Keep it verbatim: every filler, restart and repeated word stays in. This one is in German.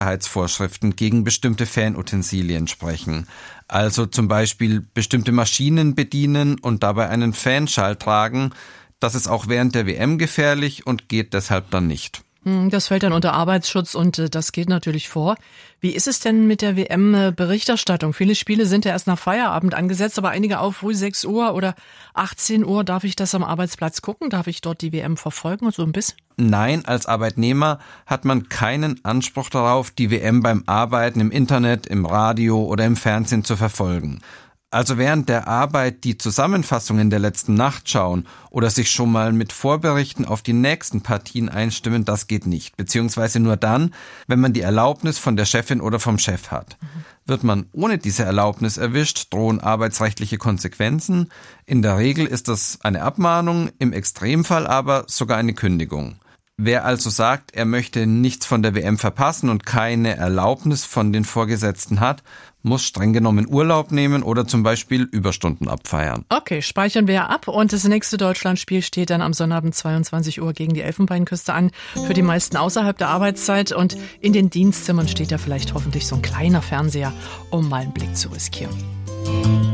Sicherheitsvorschriften gegen bestimmte Fanutensilien sprechen. Also zum Beispiel bestimmte Maschinen bedienen und dabei einen Fanschal tragen. Das ist auch während der W M gefährlich und geht deshalb dann nicht. Das fällt dann unter Arbeitsschutz und das geht natürlich vor. Wie ist es denn mit der W M-Berichterstattung? Viele Spiele sind ja erst nach Feierabend angesetzt, aber einige auch früh sechs Uhr oder achtzehn Uhr. Darf ich das am Arbeitsplatz gucken? Darf ich dort die W M verfolgen und so ein bisschen? Nein, als Arbeitnehmer hat man keinen Anspruch darauf, die W M beim Arbeiten im Internet, im Radio oder im Fernsehen zu verfolgen. Also während der Arbeit die Zusammenfassungen der letzten Nacht schauen oder sich schon mal mit Vorberichten auf die nächsten Partien einstimmen, das geht nicht. Beziehungsweise nur dann, wenn man die Erlaubnis von der Chefin oder vom Chef hat. Mhm. Wird man ohne diese Erlaubnis erwischt, drohen arbeitsrechtliche Konsequenzen. In der Regel ist das eine Abmahnung, im Extremfall aber sogar eine Kündigung. Wer also sagt, er möchte nichts von der W M verpassen und keine Erlaubnis von den Vorgesetzten hat, muss streng genommen Urlaub nehmen oder zum Beispiel Überstunden abfeiern. Okay, speichern wir ab. Und das nächste Deutschlandspiel steht dann am Sonnabend zweiundzwanzig Uhr gegen die Elfenbeinküste an. Für die meisten außerhalb der Arbeitszeit. Und in den Dienstzimmern steht ja vielleicht hoffentlich so ein kleiner Fernseher, um mal einen Blick zu riskieren.